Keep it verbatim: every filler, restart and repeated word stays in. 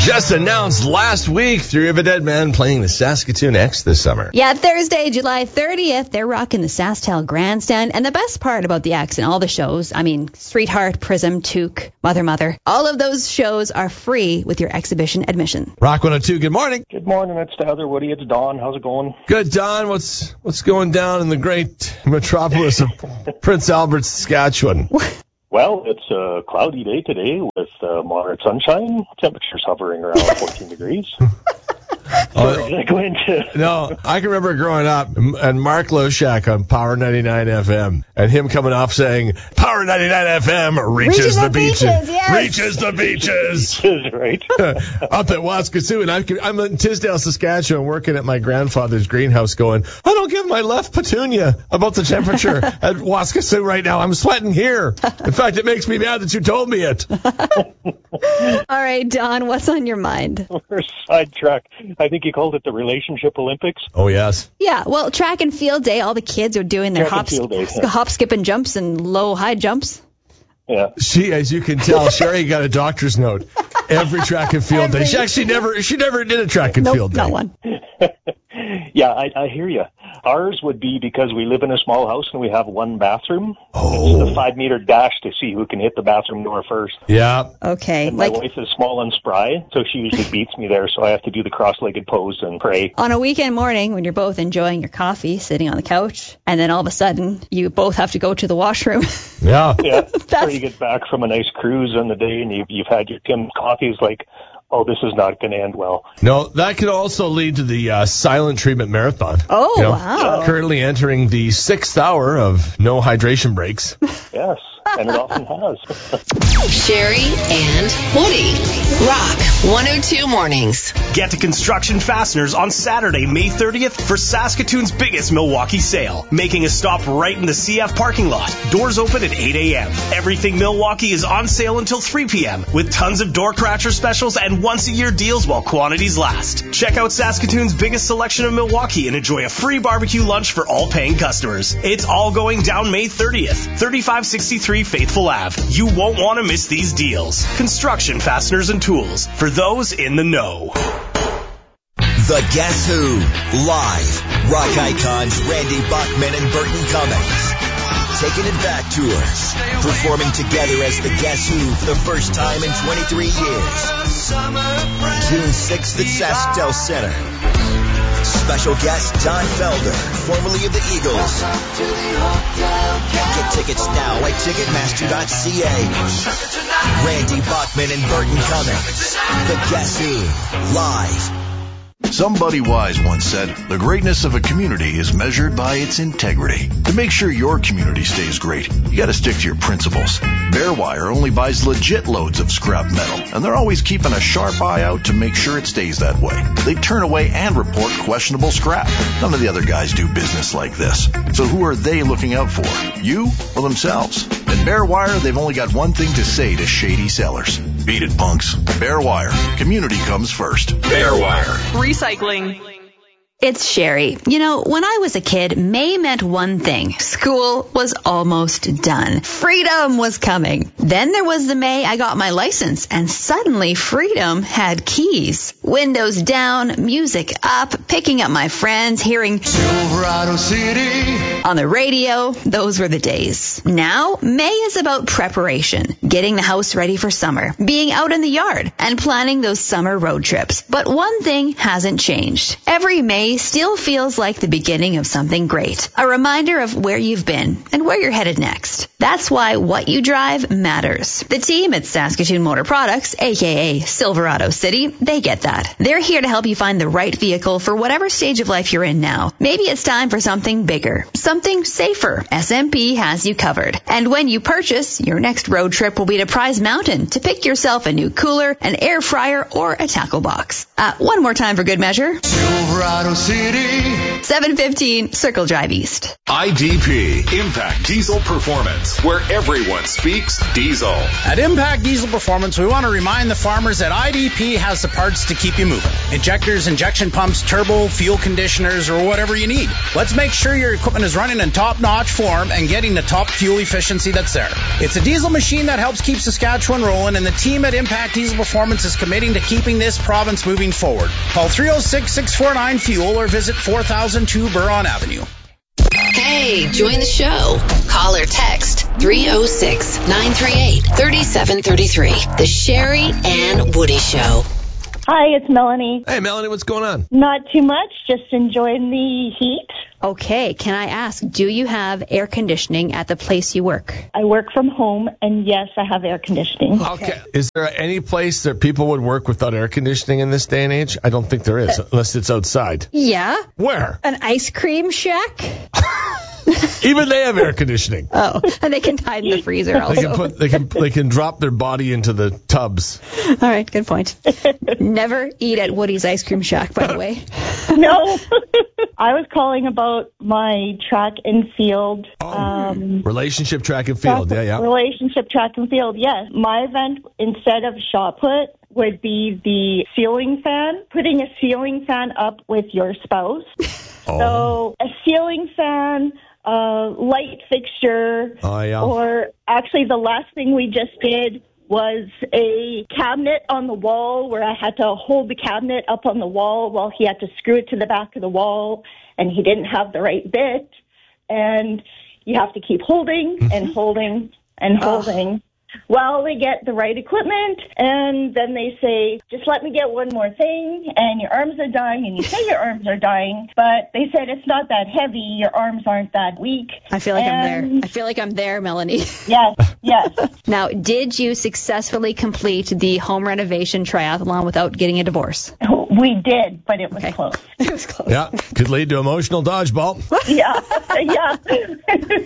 Just announced last week, Three of a Dead Men playing the Saskatoon X this summer. Yeah, Thursday, July thirtieth, they're rocking the SaskTel Grandstand. And the best part about the X and all the shows, I mean, Streetheart, Prism, Toque, Mother Mother, all of those shows are free with your exhibition admission. Rock one oh two, good morning. Good morning, it's the other Woody. It's Don. How's it going? Good, Don. What's what's going down in the great metropolis of Prince Albert, Saskatchewan? Well, it's a cloudy day today with uh, moderate sunshine. Temperatures hovering around fourteen degrees. Oh, Did I go into... No, I can remember growing up and Mark Loshak on Power ninety-nine F M and him coming off saying, Power ninety-nine F M reaches, Reaches the, the beaches. beaches, yes. Reaches the beaches. Right. Up at Waskesiu. And I, I'm in Tisdale, Saskatchewan, working at my grandfather's greenhouse going, I don't give my left petunia about the temperature at Waskesiu right now. I'm sweating here. In fact, it makes me mad that you told me it. All right, Don, what's on your mind? We're sidetrack. I think you called it the Relationship Olympics. Oh, yes. Yeah, well, track and field day, all the kids are doing their Track hop, and field day, yeah. hop, skip, and jumps and low, high jumps. Yeah. She, as you can tell, Sherry got a doctor's note every track and field day. She actually never, she never did a track and Nope, field day. not one. Yeah, I, I hear you. Ours would be because we live in a small house and we have one bathroom. Oh. It's a five-meter dash to see who can hit the bathroom door first. Yeah. Okay, And my like wife is small and spry, so she usually beats me there, so I have to do the cross-legged pose and pray. on a weekend morning when you're both enjoying your coffee, sitting on the couch, and then all of a sudden you both have to go to the washroom. Yeah. Yeah, That's- or you get back from a nice cruise on the day and you've, you've had your Tim coffees like, oh, this is not going to end well. No, that could also lead to the uh, silent treatment marathon. Oh, You know, wow. Currently entering the sixth hour of no hydration breaks. Yes, and it often has. Sherry and Woody. Rock one oh two Mornings. Get to Construction Fasteners on Saturday, May thirtieth for Saskatoon's biggest Milwaukee sale. Making a stop right in the C F parking lot. Doors open at eight a.m. Everything Milwaukee is on sale until three p.m. with tons of door crasher specials and once-a-year deals while quantities last. Check out Saskatoon's biggest selection of Milwaukee and enjoy a free barbecue lunch for all paying customers. It's all going down May thirtieth, thirty-five sixty-three Faithful Avenue. You won't want to miss these deals. Construction Fasteners and Tools for those in the know. The Guess Who. Live. Rock icons Randy Bachman and Burton Cummings. Taking it back tours. Performing together as the Guess Who for the first time in twenty-three years. June sixth at SaskTel Center. Special guest Don Felder, formerly of the Eagles. Get tickets now at Ticketmaster dot c a. Randy Bachman and Burton Cummings. The Guess Who. Live. Somebody wise once said, the greatness of a community is measured by its integrity. To make sure your community stays great, you gotta stick to your principles. Bearwire only buys legit loads of scrap metal, and they're always keeping a sharp eye out to make sure it stays that way. They turn away and report questionable scrap. None of the other guys do business like this. So who are they looking out for? You or themselves? At Bearwire, they've only got one thing to say to shady sellers. Beat it, punks. Bearwire. Community comes first. Bearwire. Recycling. It's Sherry. You know, when I was a kid, May meant one thing. School was almost done. Freedom was coming. Then there was the May I got my license, and suddenly freedom had keys. Windows down, music up, picking up my friends, hearing Silverado City on the radio. Those were the days. Now, May is about preparation, getting the house ready for summer, being out in the yard, and planning those summer road trips. But one thing hasn't changed. Every May still feels like the beginning of something great. A reminder of where you've been and where you're headed next. That's why what you drive matters. The team at Saskatoon Motor Products, aka Silverado City, they get that. They're here to help you find the right vehicle for whatever stage of life you're in now. Maybe it's time for something bigger, something safer. S M P has you covered. And when you purchase, your next road trip will be to Prize Mountain to pick yourself a new cooler, an air fryer, or a tackle box. Uh, one more time for good measure. Silverado City. seven fifteen Circle Drive East. I D P, Impact Diesel Performance, where everyone speaks diesel. At Impact Diesel Performance, we want to remind the farmers that I D P has the parts to keep you moving. Injectors, injection pumps, turbo, fuel conditioners, or whatever you need. Let's make sure your equipment is running running in top-notch form and getting the top fuel efficiency that's there. It's a diesel machine that helps keep Saskatchewan rolling, and the team at Impact Diesel Performance is committing to keeping this province moving forward. Call three oh six, six four nine, FUEL or visit four thousand two Buron Avenue. Hey, join the show. Call or text three oh six, nine three eight, three seven three three. The Sherry and Woody Show. Hi, it's Melanie. Hey, Melanie, what's going on? Not too much, just enjoying the heat. Okay, can I ask, do you have air conditioning at the place you work? I work from home, and yes, I have air conditioning. Okay. Is there any place that people would work without air conditioning in this day and age? I don't think there is, unless it's outside. Yeah. Where? An ice cream shack? Even they have air conditioning. Oh, and they can hide in the freezer also. They can put, they can, they can drop their body into the tubs. All right, good point. Never eat at Woody's Ice Cream Shack, by the way. No. I was calling about my track and field. Oh, um, relationship track and field. track, Yeah, yeah. Relationship track and field, yes. My event, instead of shot put, would be the ceiling fan, putting a ceiling fan up with your spouse. Oh. So a ceiling fan, a light fixture, Oh, yeah. or actually the last thing we just did was a cabinet on the wall where I had to hold the cabinet up on the wall while he had to screw it to the back of the wall, and he didn't have the right bit. And you have to keep holding and holding and holding while they get the right equipment. And then they say, just let me get one more thing, and your arms are dying, and you say your arms are dying, but they said it's not that heavy, your arms aren't that weak. I feel like and I'm there. I feel like I'm there, Melanie. Yes, yes. Now, did you successfully complete the home renovation triathlon without getting a divorce? We did, but it was Okay. close. It was close. Yeah, could lead to emotional dodgeball. Yeah, yeah.